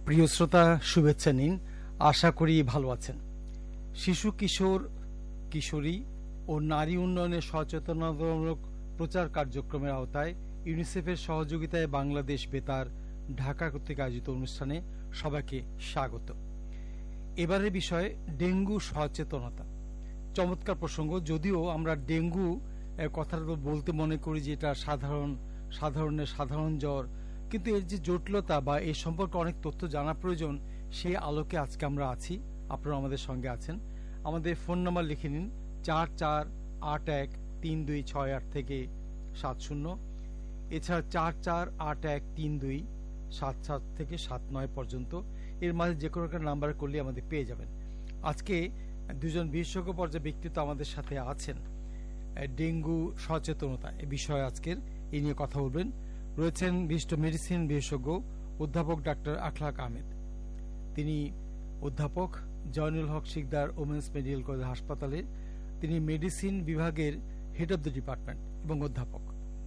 প্রিয় শ্রোতা, শুভেচ্ছা নিন। আশা করি ভালো আছেন। শিশু, কিশোর, কিশোরী ও নারী উন্নয়নের সচেতনতামূলক প্রচার কার্যক্রমের আওতায় ইউনিসেফের সহযোগিতায় বাংলাদেশ বেতার ঢাকা কর্তৃক আয়োজিত অনুষ্ঠানে সবাইকে স্বাগত। এবারের বিষয় ডেঙ্গু সচেতনতা। চমৎকার প্রসঙ্গ। যদিও আমরা ডেঙ্গু কথাটা বলতে মনে করি যে এটা সাধারণ জ্বর, কিন্তু এর যে জটিলতা বা এ সম্পর্কে অনেক তথ্য জানা প্রয়োজন, সেই আলোকে আজকে আমরা আছি। আপনারা আমাদের সঙ্গে আছেন। আমাদের ফোন নাম্বার লিখে নিন 44813268 থেকে 70, এছাড়া 44813277 থেকে 79 পর্যন্ত। এর মাঝে যে কোনো একটা নাম্বার করলে আমাদের পেয়ে যাবেন। আজকে দুজন বিশেষজ্ঞ পর্যায়ে ব্যক্তিত্ব আমাদের সাথে আছেন। ডেঙ্গু সচেতনতা এ বিষয়ে আজকের এই নিয়ে কথা বলবেন। রয়েছেন বিশিষ্ট মেডিসিন বিশেষজ্ঞ অধ্যাপক ডাক্তার আখলাক আহমেদ। তিনি অধ্যাপক জয়নুল হক শিকদার ওমেন্স মেডিকেল কলেজ হাসপাতালে। তিনি মেডিসিন বিভাগের হেড অব দ্য ডিপার্টমেন্ট এবং অধ্যাপক।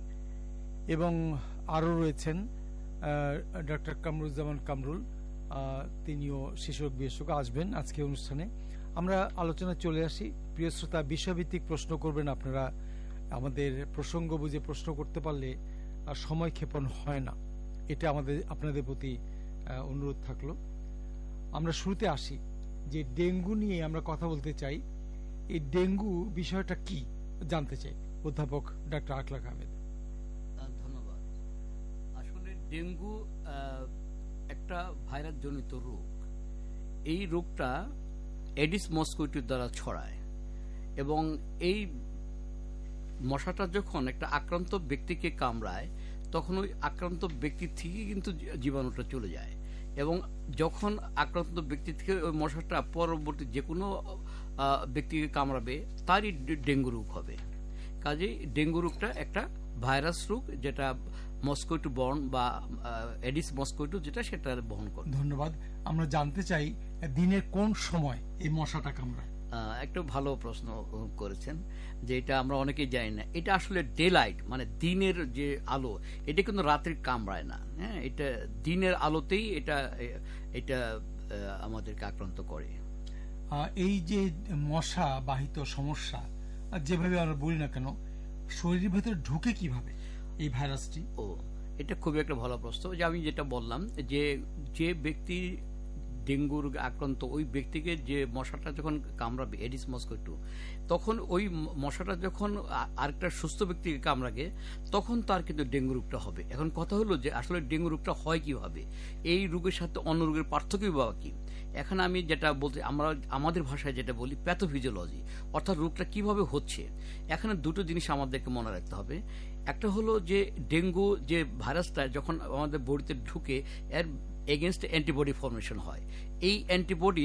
এবং আরও রয়েছেন ডক্টর কামরুজ্জামান কামরুল, তিনিও শিশুরোগ বিশেষজ্ঞ, আসবেন আজকে অনুষ্ঠানে। আমরা আলোচনায় চলে আসি। প্রিয় শ্রোতা, বিষয়ভিত্তিক প্রশ্ন করবেন আপনারা। আমাদের প্রসঙ্গ বুঝে প্রশ্ন করতে পারলে আর সময় ক্ষেপণ হয় না, এটা আপনাদের প্রতি অনুরোধ থাকলো। আমরা শুরুতে আসি যে ডেঙ্গু নিয়ে আমরা কথা বলতে চাই। এই ডেঙ্গু বিষয়টা কি জানতে চাই। অধ্যাপক ডাক্তার আখলাক আহমেদ। ধন্যবাদ। আসলে ডেঙ্গু একটা ভাইরাস জনিত রোগ। এই রোগটা এডিস মস্কুইটো দ্বারা ছড়ায় এবং এই মশাটা যখন একটা আক্রান্ত ব্যক্তিকে কামড়ায় তখন ওই আক্রান্ত ব্যক্তি থেকে কিন্তু জীবাণুটা চলে যায় এবং যখন আক্রান্ত ব্যক্তি থেকে ওই মশাটা পরবর্তী যে কোনো ব্যক্তিকে কামড়াবে তারই ডেঙ্গু রোগ হবে। কাজেই ডেঙ্গু রোগটা একটা ভাইরাস রোগ যেটা মস্কুইটো বর্ন বা এডিস মস্কুইটো যেটা সেটা বহন করে। ধন্যবাদ। আমরা জানতে চাই দিনের কোন সময় এই মশাটা কামড়ায়। একটা ভালো প্রশ্ন করেছেন, যে এটা আমরা অনেকেই জানি না। এটা আসলে ডে লাইট, মানে দিনের যে আলো, এটা কিন্তু রাত্রি কামড়ায় না। হ্যাঁ, এটা দিনের আলোতেই এটা আমাদেরকে আক্রান্ত করে। এই যে মশা বাহিত সমস্যা, যেভাবে আমরা বলি না কেন, শরীরের ভেতরে ঢুকে কিভাবে এই ভাইরাসটি? এটা খুবই একটা ভালো প্রশ্ন। যে আমি যেটা বললাম, যে ব্যক্তি ডেঙ্গু রোগে আক্রান্ত, ওই ব্যক্তিকে যে মশাটা যখন কামড়াবে এডিস মস্কুইটো, তখন ওই মশাটা যখন আরেকটা সুস্থ ব্যক্তিকে কামড়াবে তখন তার কিন্তু ডেঙ্গু রোগটা হবে। এখন কথা হলো যে আসলে ডেঙ্গু রোগটা হয় কিভাবে, এই রোগের সাথে অন্য রোগের পার্থক্য বা কি। এখন আমি যেটা বলতে, আমরা আমাদের ভাষায় যেটা বলি প্যাথোফিজিওলজি, অর্থাৎ রোগটা কিভাবে হচ্ছে। এখানে দুটো জিনিস আমাদেরকে মনে রাখতে হবে। একটা হলো যে ডেঙ্গু যে ভাইরাসটা যখন আমাদের বডিতে ঢুকে এর এগেনস্ট অ্যান্টিবডি ফর্মেশন হয়। এই অ্যান্টিবডি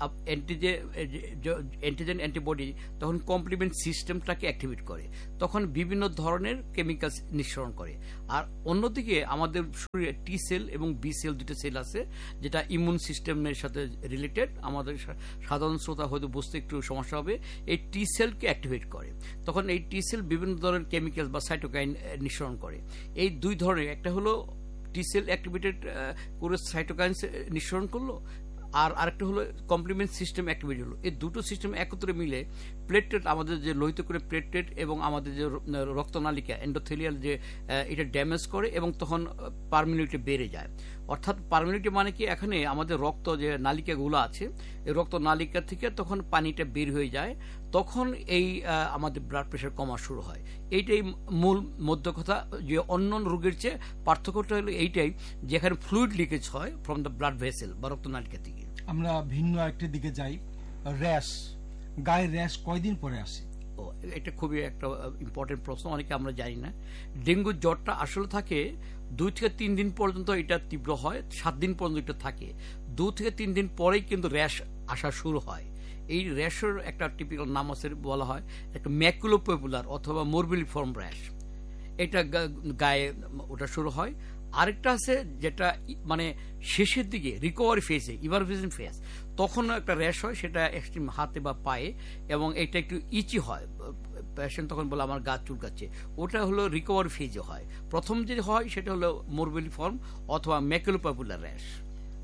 অ্যান্টিজেন অ্যান্টিবডি তখন কমপ্লিমেন্ট সিস্টেমটাকে অ্যাক্টিভেট করে, তখন বিভিন্ন ধরনের কেমিক্যাল নিঃসরণ করে। আর অন্যদিকে আমাদের শরীরে টি সেল এবং বি সেল দুটো সেল আছে যেটা ইমিউন সিস্টেমের সাথে রিলেটেড। আমাদের সাধারণ শ্রোতা হয়তো বুঝতে একটু সমস্যা হবে। এই টি সেলকে অ্যাক্টিভেট করে, তখন এই টি সেল বিভিন্ন ধরনের কেমিক্যাল বা সাইটোকাইন নিঃসরণ করে। এই দুই ধরনের, একটা হলো টি সেল অ্যাক্টিভেটেড করে সাইটোকাইন নিঃসরণ করলো, আর আরেকটা হলো কমপ্লিমেন্ট সিস্টেম অ্যাক্টিভেট হলো। এই দুটো সিস্টেম একত্রে মিলে প্লেটলেট, আমাদের যে লোহিত করে প্লেটলেট এবং আমাদের যে রক্তনালিকা এন্ডোথেলিয়াল, যে এটা ড্যামেজ করে এবং তখন পারমিনিটি বেড়ে যায়। অর্থাৎ পারমিনিটি মানে কি, এখানে আমাদের রক্ত যে নালিকাগুলো আছে, এই রক্ত নালিকা থেকে তখন পানিটা বের হয়ে যায়, তখন এই আমাদের ব্লাড প্রেশার কমা শুরু হয়। এইটাই মূল মধ্য কথা। যে অন্য রোগের চেয়ে পার্থক্যটা হলো এইটাই, যেখানে ফ্লুইড লিকেজ হয় ফ্রম দ্য ব্লাড ভেসেল বা রক্তনালিকা থেকে। আমরা ভিন্ন একটি দিকে যাই, র্যাশ। গায়ের র্যাশ কয়দিন পরে আসে? এটা খুবই একটা ইম্পর্টেন্ট প্রশ্ন, অনেকে আমরা জানি না। ডেঙ্গু জ্বরটা আসলে থাকে 2 থেকে 3 দিন পর্যন্ত, এটা তীব্র হয় 7 দিন পর্যন্ত এটা থাকে। 2 থেকে 3 দিন পরেই কিন্তু র্যাশ আসা শুরু হয়। এই র্যাশের একটা টিপিক্যাল নাম আছে, বলা হয় একটা ম্যাকুলোপপুলার অথবা মরবিলিফর্ম র্যাশ। এটা গায়ে ওটা শুরু হয়। আরেকটা আছে যেটা মানে শেষের দিকে রিকভারি ফেজে, ইভারভেশন ফেজ, তখন একটা র্যাশ হয়, সেটা এক্সট্রিম হাতে বা পায়ে, এবং এটা একটু ইচি হয়। পেশেন্ট তখন বলে আমার গা চুলকাচ্ছে, ওটা হলো রিকভারি ফেজে হয়। প্রথম যে হয় সেটা হলো মরবিলিফর্ম অথবা ম্যাকুলোপপুলার র্যাশ।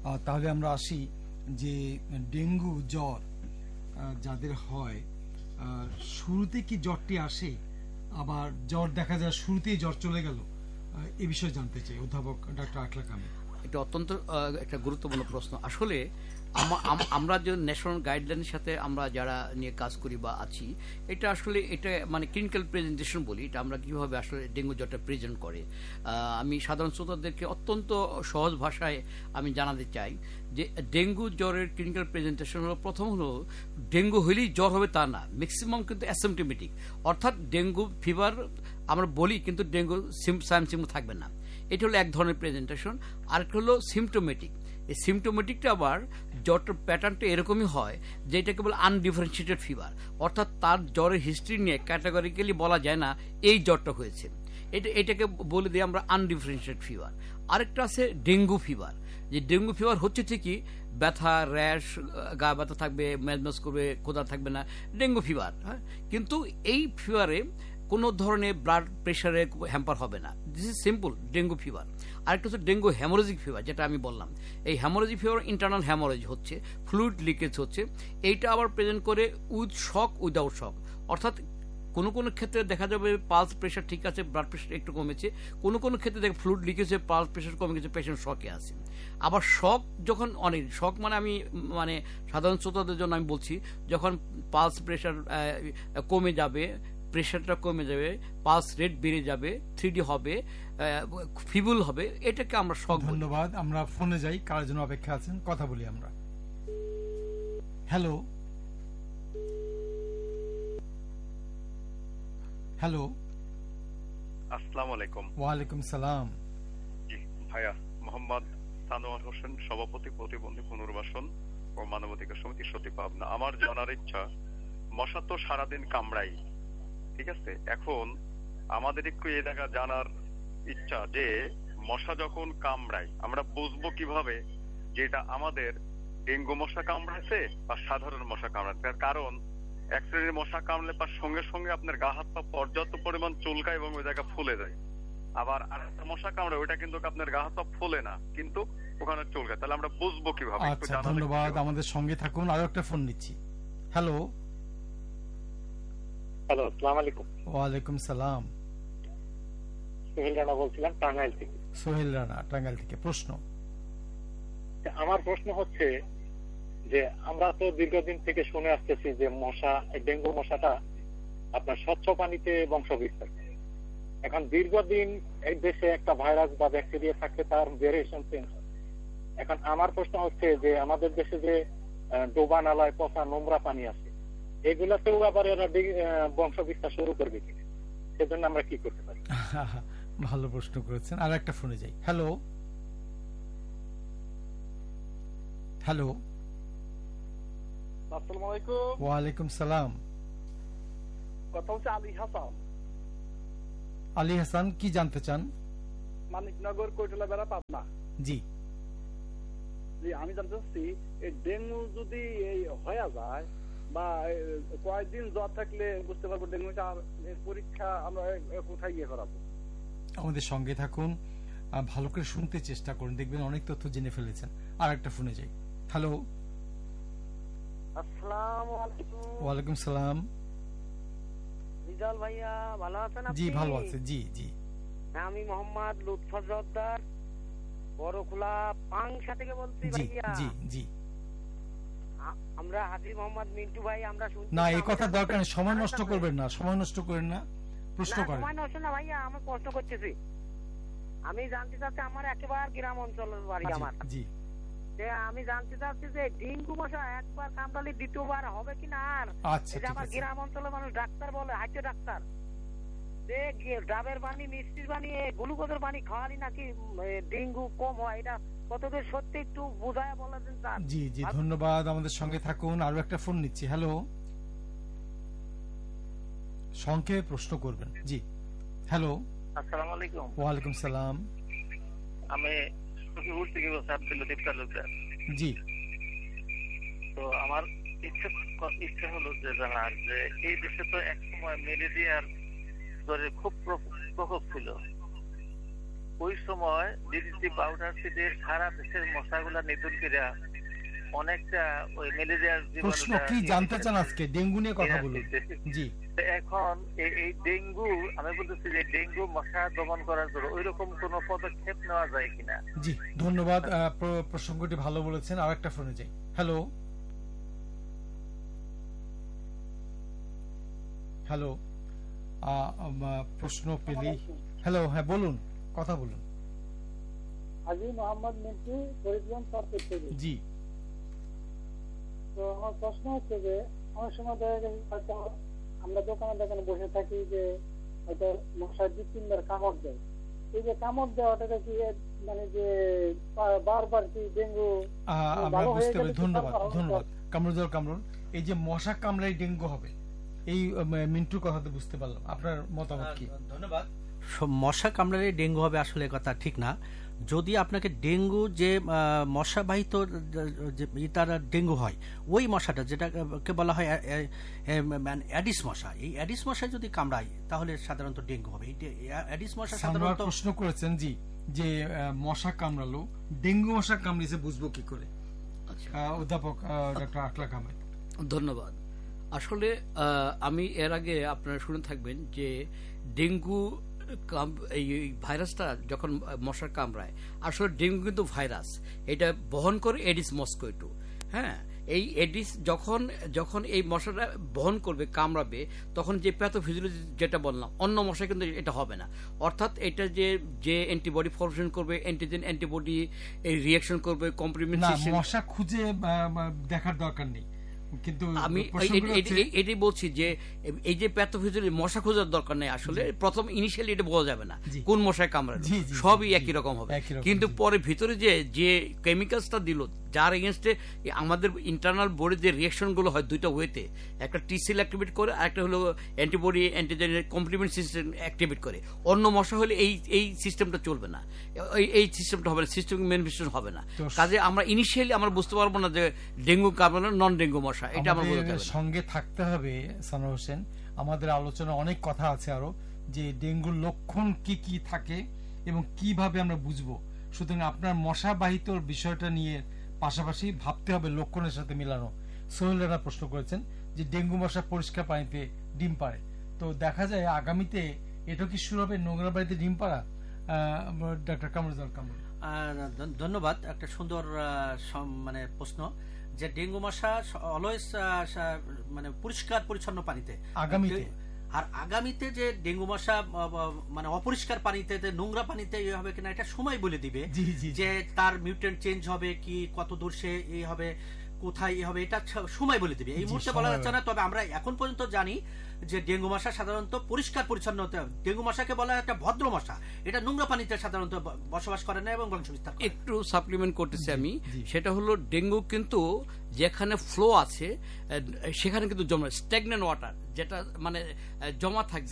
তাহলে আমরা আসি যে ডেঙ্গু জ্বর যাদের হয়, শুরুতে কি জ্বরটি আসে, আবার জ্বর দেখা যায় শুরুতেই জ্বর চলে গেল, এ বিষয়ে জানতে চাই অধ্যাপক ডক্টর আকলাক আহমেদ। এটা অত্যন্ত একটা গুরুত্বপূর্ণ প্রশ্ন। আসলে আমরা যে ন্যাশনাল গাইডলাইনের সাথে আমরা যারা নিয়ে কাজ করি বা আছি, এটা আসলে এটা মানে ক্লিনিক্যাল প্রেজেন্টেশন বলি, এটা আমরা কিভাবে আসলে ডেঙ্গু জ্বরটা প্রেজেন্ট করে। আমি সাধারণ শ্রোতাদেরকে অত্যন্ত সহজ ভাষায় আমি জানাতে চাই যে ডেঙ্গু জ্বরের ক্লিনিক্যাল প্রেজেন্টেশন হলো, প্রথম হলো ডেঙ্গু হলেই জ্বর হবে তা না, ম্যাক্সিমাম কিন্তু অ্যাসিম্পটোমেটিক, অর্থাৎ ডেঙ্গু ফিভার আমরা বলি কিন্তু ডেঙ্গু সিমটম থাকবে না। এটা হলো এক ধরনের প্রেজেন্টেশন। আরেকটা হলো সিমটোমেটিক। এই সিমটোমেটিকটা আবার জ্বরটার প্যাটার্নটা এরকমই হয় যে এটা কেবল আনডিফারেন্সিয়েটেড ফিভার, অর্থাৎ তার জ্বরের হিস্ট্রি নিয়ে ক্যাটাগরিক্যালি বলা যায় না এই জ্বরটা হয়েছে, এটাকে বলে দিই আমরা আনডিফারেন্সিয়েটেড ফিভার। আরেকটা আছে ডেঙ্গু ফিভার, যে ডেঙ্গু ফিভার হচ্ছে ঠিকই ব্যথা, র্যাশ, গা ব্যথা থাকবে, ম্যাজম্যাজ করবে, ক্ষুধা থাকবে না, ডেঙ্গু ফিভার। হ্যাঁ, কিন্তু এই ফিভারে কোনো ধরনের ব্লাড প্রেশারে হ্যাম্পার হবে না। This is simple dengue fever. আরেকটা হচ্ছে ডেঙ্গু হ্যামোরেজিক ফিভার, যেটা আমি বললাম। এই হ্যামোরেজিক ফিভার ইন্টারনাল হ্যামোরেজ হচ্ছে, ফ্লুইড লিকেজ হচ্ছে। এইটা আবার প্রেজেন্ট করে উইথ শক, উইদাউট শক, অর্থাৎ কোনো কোনো ক্ষেত্রে দেখা যাবে পালস প্রেশার ঠিক আছে, ব্লাড প্রেশার একটু কমেছে, কোনো কোনো ক্ষেত্রে দেখে ফ্লুইড লিকেজ, পালস প্রেশার কমে গেছে, পেশেন্ট শকে আছে। আবার শক যখন অনেক শক মানে আমি মানে সাধারণ শ্রোতাদের জন্য আমি বলছি, যখন পালস প্রেশার কমে যাবে, প্রেশারটা কমে যাবে, পালস রেট বেড়ে যাবে, 3D হবে, ফিবুল হবে, এটাকে আমরা শক। ধন্যবাদ। আমরা ফোনে যাই, কার জন্য অপেক্ষা আছেন কথা বলি আমরা। হ্যালো হ্যালো, আসসালামু আলাইকুম। ওয়ালাইকুম সালাম। জি ভাইয়া, মোহাম্মদ সানোয়ার হোসেন, সভাপতি প্রতিবন্ধী পুনর্বাসন ও মানবাধিকার সমিতি সতী পাবনা। আমার জানার ইচ্ছা, মশা তো সারাদিন কামড়াই, ঠিক আছে, এখন আমাদের একটু এই জায়গা জানার ইচ্ছা যে মশা যখন কামড়ায় আমরা বুঝবো কিভাবে যে এটা আমাদের ডেঙ্গু মশা কামড়াচ্ছে বা সাধারণ মশা কামড়াচ্ছে? তার কারণ এক শ্রেণীর মশা কামড়ালে তার সঙ্গে সঙ্গে আপনার গা হাত পা পর্যাপ্ত পরিমাণ চুলকায় এবং ওই জায়গা ফুলে যায়। আবার আরেকটা মশা কামড়ে ওইটা কিন্তু আপনার গা হাত পা ফুলে না, কিন্তু ওখানে চুলকায়। তাহলে আমরা বুঝবো কিভাবে? আচ্ছা, ধন্যবাদ। আমাদের সঙ্গে থাকুন, আরো একটা ফোন নিচ্ছি। হ্যালো হ্যালো, আসসালামু আলাইকুম। ওয়ালাইকুম সালাম। সোহেল রানা বলছিলাম টাঙ্গাইল থেকে। সোহেল রানা, টাঙ্গাইল থেকে। প্রশ্ন? আমার প্রশ্ন হচ্ছে যে আমরা তো দীর্ঘদিন থেকে শুনে আসতেছি যে মশা, ডেঙ্গু মশাটা আপনার স্বচ্ছ পানিতে বংশ বিস্তার। এখন দীর্ঘদিন এই দেশে একটা ভাইরাস বা ব্যাকটেরিয়া থাকলে তার ভেরিয়েশন চেঞ্জ হয়। এখন আমার প্রশ্ন হচ্ছে যে আমাদের দেশে যে ডোবা নালায় পচা নোংরা পানি আছে, এগুলাতেও আবার এরা বংশ বিস্তার শুরু করবে কিনা, সেজন্য আমরা কি করতে পারি? ভালো প্রশ্ন করেছেন। আর একটা ফোনে যাই। হ্যালো হ্যালো, আসসালামু আলাইকুম। ওয়ালাইকুম সালাম। কথা হচ্ছে আলী হাসান, আলী হাসান, কি জানতে চান? মানিকনগর, কৈটলা বেড়া, পাবনা। জি জি, আমি জানতে চাচ্ছি এই ডেঙ্গু যদি এই হয়ে যায় বা কয়েকদিন জ্বর থাকলে বুঝতে পারবো ডেঙ্গু, আর পরীক্ষা আমরা কোথায় গিয়ে করাবো? আমাদের সঙ্গে থাকুন, ভালো করে শুনতে চেষ্টা করুন, দেখবেন অনেক তথ্য জেনে ফেলেছেন। আর একটা ফোনে যাই। হ্যালো। আসসালামু আলাইকুম। ওয়ালাইকুম সালাম। রিজাল ভাইয়া ভালো আছেন আপনি? জি ভালো আছে। জি জি। আমি মোহাম্মদ লুৎফর জর্দার, বড়খোলা পাংশা থেকে বলছি জি ভাইয়া। জি জি। আমরা হাজী মোহাম্মদ মিন্টু ভাই, আমরা শুনছি না, এই কথা দরকার নেই, সময় নষ্ট করবেন না, সময় নষ্ট করেন না, প্রশ্ন করেন। সময় নষ্ট না ভাইয়া, আমি প্রশ্ন করতেছি। আমি জানতে চাচ্ছি, আমার একেবারে গ্রাম অঞ্চলের বাড়ি আমার। জি। আমি জানতে চাচ্ছি যে ডেঙ্গু মশা একবার কামড়ালে দ্বিতীয়বার হবে কিনা। আর আচ্ছা, ঠিক আমার আছে। গ্রাম অঞ্চলের মানুষ ডাক্তার বলে, হাইতে ডাক্তার যে ডাবের পানি, মিষ্টির পানি, গ্লুকোজের পানি খাওয়ালি নাকি ডেঙ্গু কম হয়। এটা কতদূর সত্যি একটু বোঝায় বলেন স্যার। জি জি, ধন্যবাদ। আমাদের সঙ্গে থাকুন, আরো একটা ফোন নিচ্ছি। হ্যালো, সংক্ষেপে প্রশ্ন করবেন। জি হ্যালো। আসসালামু আলাইকুম। ওয়ালাইকুম সালাম। আমি সখীপুর থেকে বলছি, আব্দুল লতিফ তালুকদার। জি। তো আমার ইচ্ছা হলো যে জানার যে এই দেশে তো একসময় ম্যালেরিয়ার জ্বরের খুব প্রকোপ ছিল, ওই সময় ডিডিটি পাউডার ছিটে সারা দেশের মশাগুলা নিধন করে অনেকটা ওই ম্যালেরিয়ার প্রশ্ন কি জানতে চান আজকে? ডেঙ্গু নিয়ে কথা বলুন। জি, এখন এই ডেঙ্গু, আমি বলতেছি যে ডেঙ্গু মশা দমন করার জন্য ওই রকম কোন পদক্ষেপ নেওয়া যায় কিনা? জি, ধন্যবাদ। প্রসঙ্গটি ভালো বলেছেন। আর একটা ফোনে যাই। হ্যালো হ্যালো, প্রশ্ন পেলি। হ্যালো, হ্যাঁ বলুন, কথা বলুন। আজি মোহাম্মদ মিন্টু, ফরিদগঞ্জ সার্কিট থেকে। জি, তো আমার প্রশ্ন হচ্ছে যে অনেক সময় দেখা গেছে হয়তো আমরা দোকানে বসে থাকি যে হয়তো মশার 2-3 বার কামড় দেয়। এই যে কামড় দেওয়াটা কি মানে যে বারবার কি ডেঙ্গু আমরা বুঝতে পারি। ধন্যবাদ ধন্যবাদ। কামরুল, এই যে মশা কামড়াই ডেঙ্গু হবে, এই মিন্টুর কথাতে বুঝতে পারলাম। আপনার মতামত কি? ধন্যবাদ। মশা কামড়ালে ডেঙ্গু হবে আসলে কথা ঠিক না। যদি আপনাকে ডেঙ্গু যে মশাবাহিত তার ডেঙ্গু হয়, ওই মশাটা যেটাকে বলা হয় অ্যাডিস মশা, এই অ্যাডিস মশা যদি কামড়ায় তাহলে সাধারণত ডেঙ্গু হবে। এই অ্যাডিস মশা সাধারণত প্রশ্ন করেছেন জি, যে মশা কামড়ালো, ডেঙ্গু মশা কামড়িয়েছে বুঝবো কি করে? অধ্যাপক ডক্টর আকলাক আহমেদ। ধন্যবাদ। আসলে আমি এর আগে আপনারা শুনে থাকবেন যে ডেঙ্গু এই ভাইরাসটা যখন মশার কামড়ায়, আসলে ডেঙ্গু কিন্তু ভাইরাস, এটা বহন করে এডিস মস্কিটো। হ্যাঁ, এই এডিস যখন এই মশাটা বহন করবে, কামড়াবে, তখন যে প্যাথোফিজিওলজি যেটা বললাম, অন্য মশা কিন্তু এটা হবে না। অর্থাৎ এটা যে অ্যান্টিবডি ফর্মেশন করবে, অ্যান্টিজেন অ্যান্টিবডি এই রিঅ্যাকশন করবে, কমপ্লিমেন্ট সিস্টেম। মশা খুঁজে দেখার দরকার নেই, কিন্তু আমি এটাই বলছি যে এই যে প্যাথোফিজিওলজি মশা খোঁজার দরকার নেই। আসলে প্রথম ইনিশিয়ালি এটা বোঝা যাবে না কোন মশায় কামড়ালো, সবই একই রকম হবে। কিন্তু পরে ভিতরে যে কেমিক্যালসটা দিল, যার এগেনস্টে আমাদের ইন্টারনাল বডি যে রিঅ্যাকশন গুলো হয় দুইটা ওয়েতে, একটা টি সেল অ্যাক্টিভেট করে, আর একটা হলো অ্যান্টিবডি অ্যান্টিজেনের কমপ্লিমেন্ট সিস্টেম অ্যাক্টিভেট করে। অন্য মশা হলে এই সিস্টেমটা চলবে না, এই সিস্টেমটা হবে না, সিস্টেম ম্যানিফেস্টেশন হবে না। কাজে আমরা ইনিশিয়ালি আমরা বুঝতে পারবো না যে ডেঙ্গু কামড়ানো নন ডেঙ্গু মশা, এটা আমরা বলতে হবে। সঙ্গে থাকতে হবে সানোয়ার হোসেন, আমাদের আলোচনা অনেক কথা আছে আরো, যে ডেঙ্গুর লক্ষণ কি কি থাকে এবং কিভাবে আমরা বুঝবো। সুতরাং আপনার মশা বাহিত বিষয়টা নিয়ে পাশাপাশি ভাবতে হবে লক্ষণের সাথে মিলানো। সোহেলরা প্রশ্ন করেছেন যে ডেঙ্গু মশা পরিষ্কার পানিতে ডিম পাড়ে, তো দেখা যায় আগামীতে এটা কি শুরু হবে নোংরা পানিতে ডিম পাড়া? ডক্টর কামরুজ্জামান কামরুল। ধন্যবাদ। একটা সুন্দর মানে প্রশ্ন, যে ডেঙ্গু মশা অলওয়েজ মানে পরিষ্কার পরিচ্ছন্ন পানিতে, আর আগামীতে যে ডেঙ্গু মশা মানে অপরিষ্কার পানিতে, নোংরা পানিতে হবে কিনা এটা সময় বলে দিবে, যে তার মিউটেন্ট চেঞ্জ হবে কি, কত দূর সে এই হবে, কোথায় হবে, এটা সময় বলে দিবে। এই মুহূর্তে বলা যাচ্ছে না। তবে আমরা এখন পর্যন্ত জানি যে ডেঙ্গু মশা সাধারণত পরিষ্কার পরিচ্ছন্ন হতে হবে। ডেঙ্গু মশাকে বলা হয় একটা ভদ্র মশা, এটা নোংরা পানিতে সাধারণত বসবাস করে না এবং বংশ বিস্তার করে। একটু সাপ্লিমেন্ট করতেছি আমি, সেটা হলো ডেঙ্গু কিন্তু যেখানে ফ্লো আছে সেখানে কিন্তু জমা স্ট্যাগনেন্ট ওয়াটার, যেটা মানে জমা থাকবে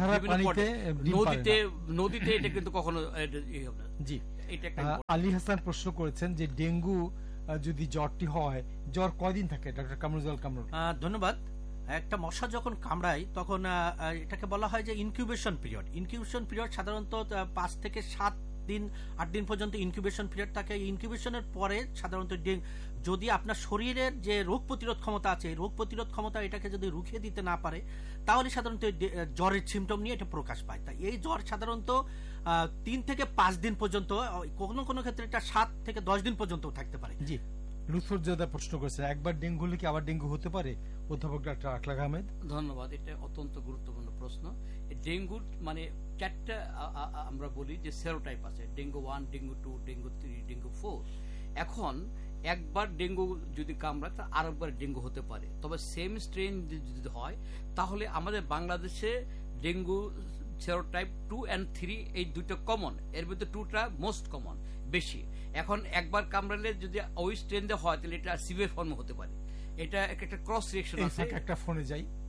নদীতে, এটা কিন্তু কখনো হবে না। জি, এটা একটা। আলী হাসান প্রশ্ন করেছেন যে ডেঙ্গু যদি জ্বরটি হয়, জ্বর কয়দিন থাকে? ডক্টর কামরুজ্জামান কামরুল। ধন্যবাদ। একটা মশা যখন কামড়ায় তখন এটাকে বলা হয় যে ইনকিউবেশন পিরিয়ড। ইনকিউবেশন পিরিয়ড সাধারণত 5 থেকে 7 দিন 8 দিন পর্যন্ত ইনকিউবেশন পিরিয়ড থাকে। ইনকিউবেশনের পরে সাধারণত যদি আপনার শরীরের যে রোগ প্রতিরোধ ক্ষমতা আছে, রোগ প্রতিরোধ ক্ষমতা এটাকে যদি রুখিয়ে দিতে না পারে, তাহলে সাধারণত জ্বরের সিমটম নিয়ে এটা প্রকাশ পায়। তাই এই জ্বর সাধারণত 3 থেকে 5 দিন পর্যন্ত, কোনো কোনো ক্ষেত্রে এটা 7 থেকে 10 দিন পর্যন্ত থাকতে পারে। জি, লুৎফুজ্জাদা প্রশ্ন করেছে একবার ডেঙ্গু হলে কি আবার ডেঙ্গু হতে পারে? অধ্যাপক ডক্টর আকলাক আহমেদ। ধন্যবাদ। এটা অত্যন্ত গুরুত্বপূর্ণ প্রশ্ন। ডেঙ্গু মানে 4টা আমরা বলি যে সেরোটাইপ আছে, ডেঙ্গু 1, ডেঙ্গু 2, ডেঙ্গু 3, ডেঙ্গু 4। এখন একবার ডেঙ্গু যদি কামড়ায় তা আরেকবার ডেঙ্গু হতে পারে, তবে সেম স্ট্রেন যদি হয় তাহলে আমাদের বাংলাদেশে ডেঙ্গু সেরোটাইপ 2 and 3 এই দুটো কমন, এর ভিতরে 2টা মোস্ট কমন বেশি। এখন একবার কামড়ালে যদি ওই স্ট্রেন হয় তাহলে এটা সিভিয়ার ফর্ম হতে পারে। এটা একটা ক্রস রিঅ্যাকশন আছে। একটা ফোনে যাই।